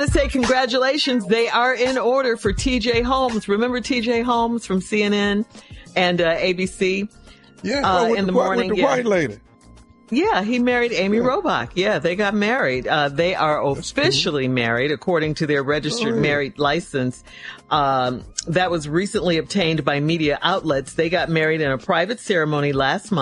Let's say congratulations. They are in order for TJ Holmes. Remember TJ Holmes from CNN and ABC? Yeah, in the morning. With the white lady. Yeah, he married Amy Robach. Yeah, they got married. They are officially married according to their registered married license. That was recently obtained by media outlets. They got married in a private ceremony last month.